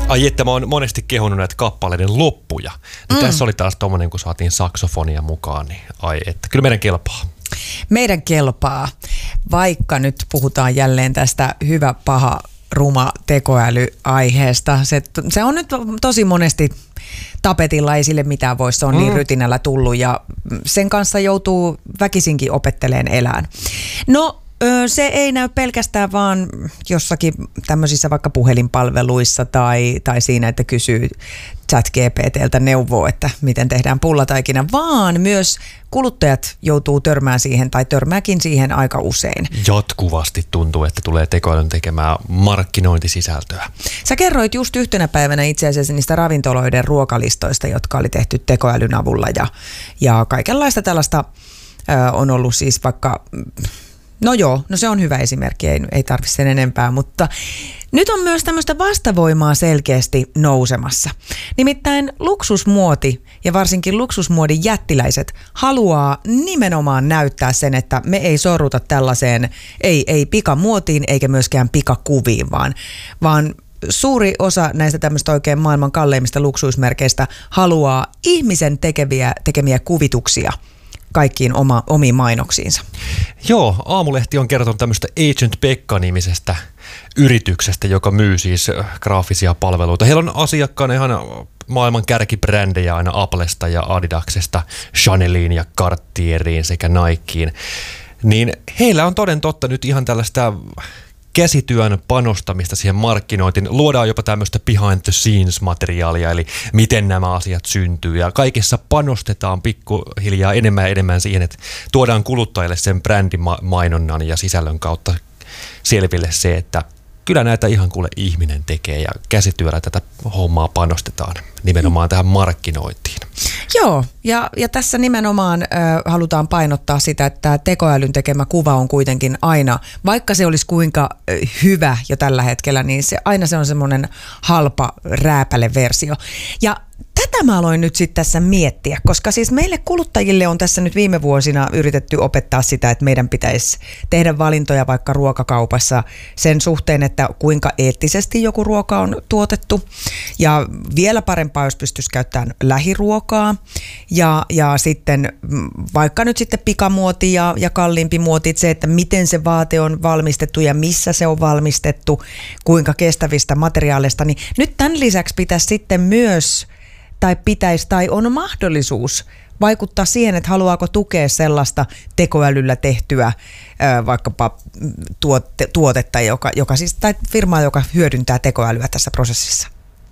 Ai että mä oon monesti kehunut näitä kappaleiden loppuja. Niin tässä oli taas tommonen, kun saatiin saksofonia mukaan, niin ai että. Kyllä meidän kelpaa. Meidän kelpaa, vaikka nyt puhutaan jälleen tästä hyvä, paha, ruma tekoälyaiheesta. Se on nyt tosi monesti tapetilla, ei sille mitään voi, se on niin rytinällä tullut ja sen kanssa joutuu väkisinkin opetteleen elään. No, se ei näy pelkästään vaan jossakin tämmöisissä vaikka puhelinpalveluissa tai siinä, että kysyy ChatGPT:ltä neuvoa, että miten tehdään pullataikina, vaan myös kuluttajat joutuu törmään siihen tai törmääkin siihen aika usein. Jatkuvasti tuntuu, että tulee tekoälyn tekemään markkinointisisältöä. Sä kerroit just yhtenä päivänä itse asiassa niistä ravintoloiden ruokalistoista, jotka oli tehty tekoälyn avulla ja kaikenlaista tällaista on ollut siis vaikka... No joo, no se on hyvä esimerkki, ei tarvitse sen enempää, mutta nyt on myös tämmöistä vastavoimaa selkeästi nousemassa. Nimittäin luksusmuoti ja varsinkin luksusmuodin jättiläiset haluaa nimenomaan näyttää sen, että me ei sorruta tällaiseen, ei pikamuotiin eikä myöskään pikakuviin, vaan suuri osa näistä tämmöistä oikein maailman kalleimmista luksuismerkeistä haluaa ihmisen tekemiä kuvituksia kaikkiin omiin mainoksiinsa. Joo, Aamulehti on kertonut tämmöistä Agent Pekka-nimisestä yrityksestä, joka myy siis graafisia palveluita. Heillä on asiakkaana ihan maailman kärkibrändejä aina Applesta ja Adidaksesta, Chaneliin ja Cartieriin sekä Nikeen. Niin heillä on toden totta nyt ihan tällaista käsityön panostamista siihen markkinointiin. Luodaan jopa tämmöistä behind the scenes-materiaalia, eli miten nämä asiat syntyy. Ja kaikessa panostetaan pikkuhiljaa enemmän ja enemmän siihen, että tuodaan kuluttajille sen brändin mainonnan ja sisällön kautta selville se, että kyllä näitä ihan kuule ihminen tekee ja käsityöllä tätä hommaa panostetaan nimenomaan tähän markkinointiin. Joo, ja tässä nimenomaan halutaan painottaa sitä, että tekoälyn tekemä kuva on kuitenkin aina, vaikka se olisi kuinka hyvä jo tällä hetkellä, niin se on semmoinen halpa rääpäleversio. Ja tätä mä aloin nyt sitten tässä miettiä, koska siis meille kuluttajille on tässä nyt viime vuosina yritetty opettaa sitä, että meidän pitäisi tehdä valintoja vaikka ruokakaupassa sen suhteen, että kuinka eettisesti joku ruoka on tuotettu. Ja vielä parempaa, jos pystyisi käyttämään lähiruokaa ja sitten vaikka nyt sitten pikamuoti ja kalliimpi muoti, se, että miten se vaate on valmistettu ja missä se on valmistettu, kuinka kestävistä materiaaleista, niin nyt tämän lisäksi pitäisi sitten myös tai on mahdollisuus vaikuttaa siihen, että haluaako tukea sellaista tekoälyllä tehtyä vaikkapa tuotetta, joka siis, tai firmaa, joka hyödyntää tekoälyä tässä prosessissa.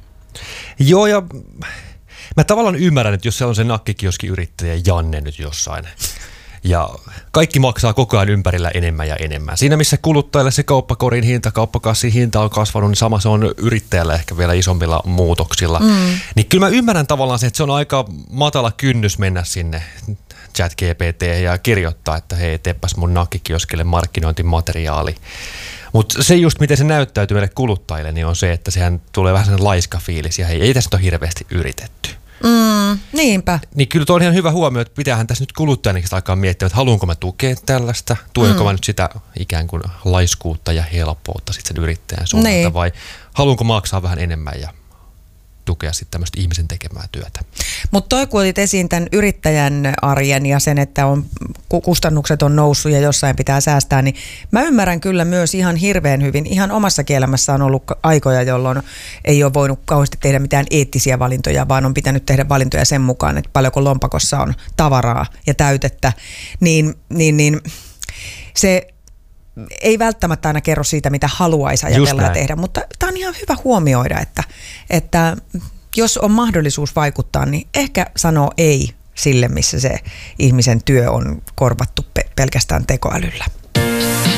Joo, ja mä tavallaan ymmärrän, että jos se on se nakkikioski-yrittäjä Janne nyt jossain, ja kaikki maksaa koko ajan ympärillä enemmän ja enemmän. Siinä missä kuluttajille se kauppakorin hinta, kauppakassin hinta on kasvanut, niin sama se on yrittäjällä ehkä vielä isommilla muutoksilla. Niin kyllä mä ymmärrän tavallaan se, että se on aika matala kynnys mennä sinne ChatGPT ja kirjoittaa, että hei, teepäs mun nakkikioskille markkinointimateriaali. Mutta se just, miten se näyttäytyy meille kuluttajille, niin on se, että sehän tulee vähän sellainen laiska fiilis ja hei, ei tässä ole hirveästi yritetty. Niinpä. Niin kyllä tuo on ihan hyvä huomio, että pitäähän tässä nyt kuluttajanikin alkaa miettiä, että haluanko mä tukea tällaista, tuenko mä nyt sitä ikään kuin laiskuutta ja helppoutta sitten sen yrittäjän suunnalta vai haluanko maksaa vähän enemmän ja tukea sitten tämmöistä ihmisen tekemää työtä. Mutta toi kun otit esiin tämän yrittäjän arjen ja sen, että kustannukset on noussut ja jossain pitää säästää, niin mä ymmärrän kyllä myös ihan hirveän hyvin. Ihan omassakin elämässä on ollut aikoja, jolloin ei ole voinut kauheasti tehdä mitään eettisiä valintoja, vaan on pitänyt tehdä valintoja sen mukaan, että paljonko lompakossa on tavaraa ja täytettä. Niin se ei välttämättä aina kerro siitä, mitä haluaisi ajatella ja tehdä, mutta tämä on ihan hyvä huomioida, että jos on mahdollisuus vaikuttaa, niin ehkä sanoo ei sille, missä se ihmisen työ on korvattu pelkästään tekoälyllä.